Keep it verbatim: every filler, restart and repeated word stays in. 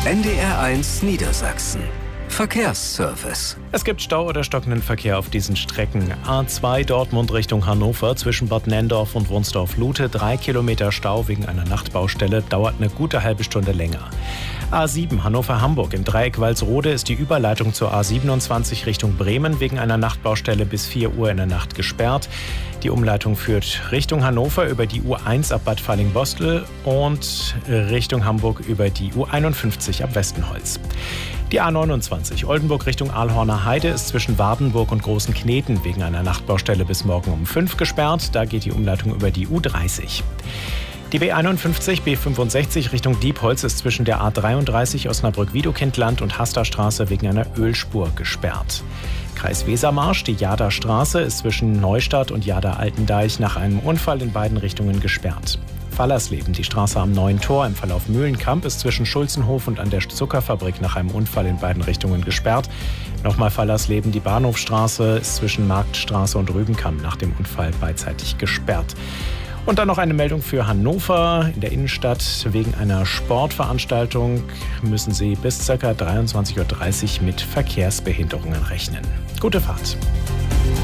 N D R eins Niedersachsen. Verkehrsservice. Es gibt Stau oder stockenden Verkehr auf diesen Strecken. A zwei Dortmund Richtung Hannover zwischen Bad Nenndorf und Wunsdorf-Lute. Drei Kilometer Stau wegen einer Nachtbaustelle. Dauert eine gute halbe Stunde länger. A sieben Hannover-Hamburg. Im Dreieck Walsrode ist die Überleitung zur A siebenundzwanzig Richtung Bremen wegen einer Nachtbaustelle bis vier Uhr in der Nacht gesperrt. Die Umleitung führt Richtung Hannover über die U eins ab Bad Falling-Bostel und Richtung Hamburg über die U einundfünfzig ab Westenholz. Die A neunundzwanzig Oldenburg Richtung Ahlhorner Heide ist zwischen Wardenburg und Großen Kneten wegen einer Nachtbaustelle bis morgen um fünf gesperrt. Da geht die Umleitung über die U dreißig. Die B einundfünfzig B fünfundsechzig Richtung Diepholz ist zwischen der A dreiunddreißig Osnabrück-Widokindland und Hasterstraße wegen einer Ölspur gesperrt. Kreis Wesermarsch, die Jahder Straße ist zwischen Neustadt und Jahder-Altendeich nach einem Unfall in beiden Richtungen gesperrt. Fallersleben, die Straße am Neuen Tor im Verlauf Mühlenkamp ist zwischen Schulzenhof und an der Zuckerfabrik nach einem Unfall in beiden Richtungen gesperrt. Nochmal Fallersleben, die Bahnhofstraße ist zwischen Marktstraße und Rübenkamp nach dem Unfall beidseitig gesperrt. Und dann noch eine Meldung für Hannover. In der Innenstadt wegen einer Sportveranstaltung müssen Sie bis ca. dreiundzwanzig Uhr dreißig mit Verkehrsbehinderungen rechnen. Gute Fahrt.